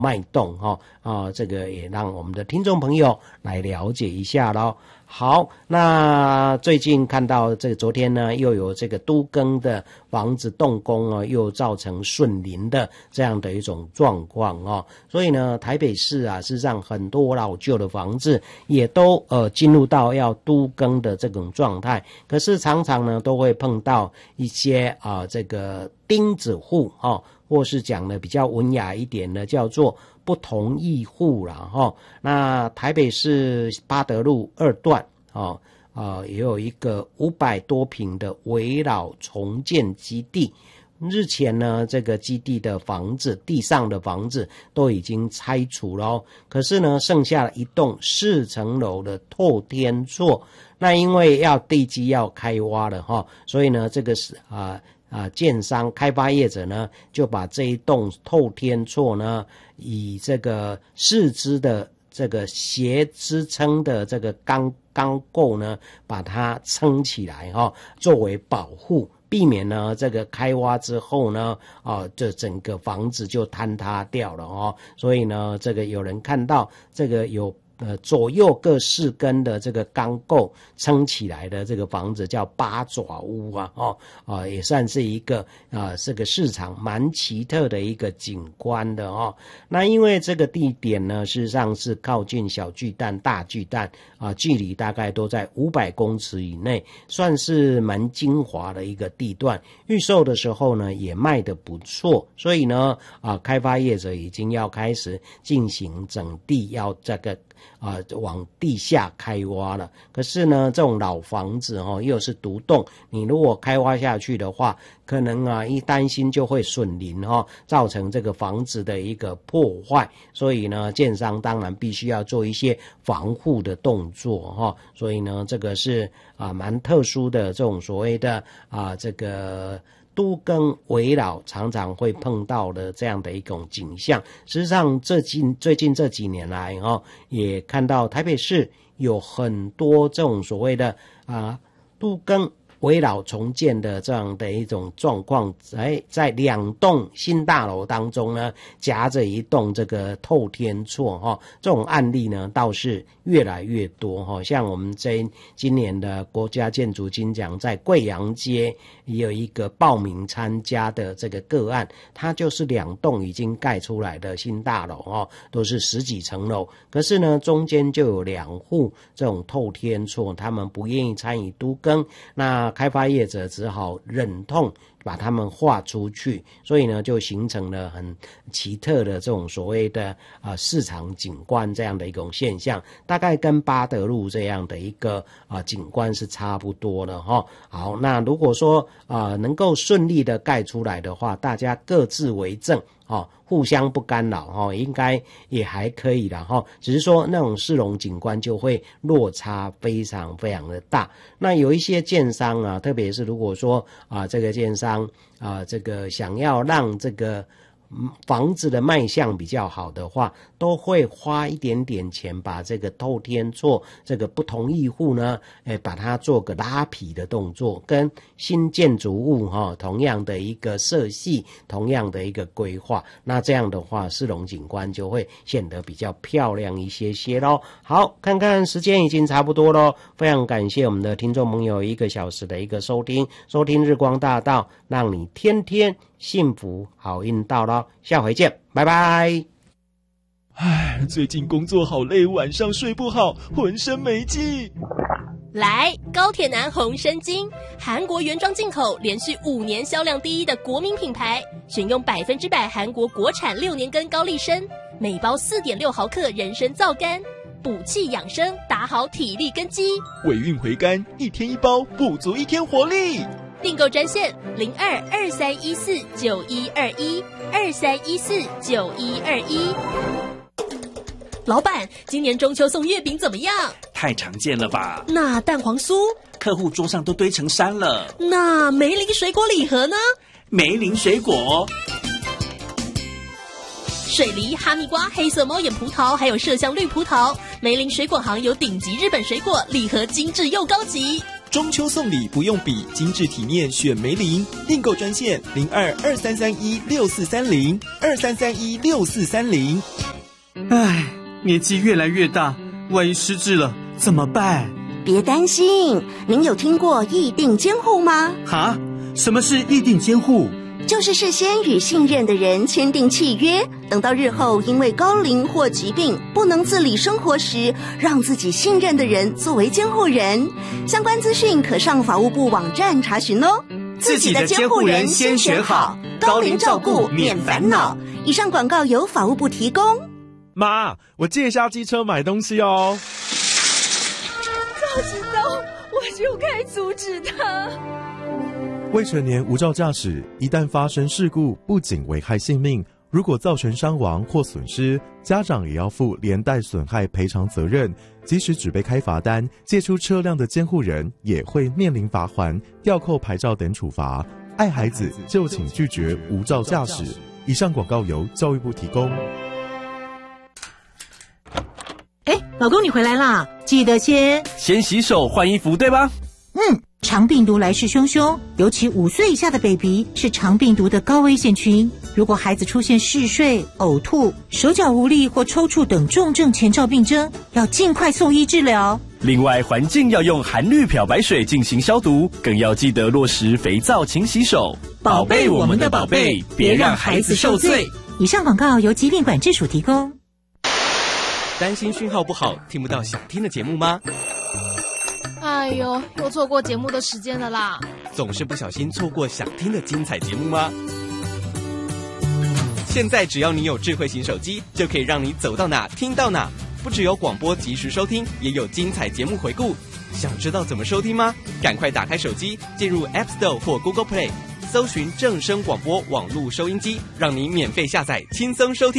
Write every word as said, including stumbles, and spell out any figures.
脉动哈啊，这个也让我们的听众朋友来了解一下咯。好，那最近看到这个昨天呢，又有这个都更的房子动工啊，又造成顺邻的这样的一种状况哦，所以呢，台北市啊，事实上很多老旧的房子也都呃进入到要都更的这种状态，可是常常呢都会碰到一些啊、呃、这个钉子户哦，或是讲的比较文雅一点的，叫做不同意户啦齁。那台北市八德路二段哦，呃，也有一个五百多坪的围老重建基地。日前呢，这个基地的房子，地上的房子都已经拆除了哦，可是呢，剩下了一栋四层楼的透天厝。那因为要地基要开挖了齁，所以呢，这个是啊。啊，建商开发业者呢，就把这一栋透天厝呢，以这个四支的这个斜支撑的这个钢钢构呢，把它撑起来哈、哦，作为保护，避免呢这个开挖之后呢，啊，这整个房子就坍塌掉了哦。所以呢，这个有人看到这个有。呃，左右各四根的这个钢构撑起来的这个房子叫八爪屋啊，哦，啊、呃，也算是一个啊、呃，这个市场蛮奇特的一个景观的哦。那因为这个地点呢，事实上是靠近小巨蛋、大巨蛋啊、呃，距离大概都在五百公尺以内，算是蛮精华的一个地段。预售的时候呢，也卖得不错，所以呢，啊、呃，开发业者已经要开始进行整地，要这个。啊、呃，往地下开挖了。可是呢，这种老房子哦，又是独栋，你如果开挖下去的话，可能啊一担心就会损邻哦，造成这个房子的一个破坏。所以呢，建商当然必须要做一些防护的动作哈、哦。所以呢，这个是啊蛮特殊的这种所谓的啊这个。都更围老常常会碰到的这样的一种景象。实际上，这近最近这几年来哦，也看到台北市有很多这种所谓的啊都更围老重建的这样的一种状况，在在两栋新大楼当中呢，夹着一栋这个透天厝哈、哦，这种案例呢倒是越来越多哈、哦。像我们这今年的国家建筑金奖，在贵阳街也有一个报名参加的这个个案，它就是两栋已经盖出来的新大楼哦，都是十几层楼，可是呢中间就有两户这种透天厝，他们不愿意参与都更，那开发业者只好忍痛把它们划出去，所以呢就形成了很奇特的这种所谓的啊、呃、市场景观这样的一种现象，大概跟八德路这样的一个啊、呃、景观是差不多的哈、哦。好，那如果说啊、呃、能够顺利的盖出来的话，大家各自为政。哦，互相不干扰哦，应该也还可以啦哈、哦。只是说那种市容景观就会落差非常非常的大。那有一些建商啊，特别是如果说啊这个建商啊这个想要让这个房子的卖相比较好的话，都会花一点点钱把这个透天厝这个不同意户呢，诶，把它做个拉皮的动作，跟新建筑物哈、哦、同样的一个色系，同样的一个规划，那这样的话，市容景观就会显得比较漂亮一些些咯。好，看看时间已经差不多咯，非常感谢我们的听众朋友一个小时的一个收听，收听日光大道，让你天天幸福好运到咯，下回见，拜拜。 唉，最近工作好累，晚上睡不好，浑身没劲。 来，高铁男红参精，韩国原装进口，连续五年销量第一的国民品牌，选用百分之百韩国国产六年根高丽参，每包四点六毫克人参皂苷，补气养生，打好体力根基。 尾韵回甘，一天一包，补足一天活力。 订购专线零二二三一四九一二一二三一四九一二一。老板，今年中秋送月饼怎么样？ 太常见了吧？ 那蛋黄酥？ 客户桌上都堆成山了。 那梅林水果礼盒呢？ 梅林水果。 水梨、哈密瓜、黑色猫眼葡萄，还有麝香绿葡萄，梅林水果行有顶级日本水果礼盒，精致又高级。 中秋送礼不用比，精致体面选梅林。订购专线零二二三三一六四三零二三三一六四三零。 唉，年纪越来越大，万一失智了怎么办？ 别担心，您有听过议定监护吗？ 哈？什么是议定监护？ 就是事先与信任的人签订契约，等到日后因为高龄或疾病不能自理生活时，让自己信任的人作为监护人。相关资讯可上法务部网站查询哦。 自己的监护人先选好，高龄照顾免烦恼。 以上广告由法务部提供。 妈，我借一下机车买东西哦。 早知道我就该阻止他。 未成年无照驾驶，一旦发生事故，不仅危害性命，如果造成伤亡或损失，家长也要负连带损害赔偿责任。即使只被开罚单，借出车辆的监护人也会面临罚锾、吊扣牌照等处罚。爱孩子就请拒绝无照驾驶。以上广告由教育部提供。 哎，老公你回来啦，记得先先洗手换衣服，对吧？ 嗯。肠病毒来势汹汹，尤其五岁以下的 baby 是肠病毒的高危险群。如果孩子出现嗜睡、呕吐、手脚无力或抽搐等重症前兆病征，要尽快送医治疗。 另外，环境要用含氯漂白水进行消毒，更要记得落实肥皂勤洗手，宝贝我们的宝贝，别让孩子受罪。 以上广告由疾病管制署提供。 担心讯号不好，听不到想听的节目吗？ 哎呦，又错过节目的时间了啦！ 总是不小心错过想听的精彩节目吗？现在只要你有智慧型手机，就可以让你走到哪听到哪。不只有广播及时收听，也有精彩节目回顾。想知道怎么收听吗？赶快打开手机，进入 App Store 或 Google Play， 搜寻正声广播网络收音机，让你免费下载，轻松收听。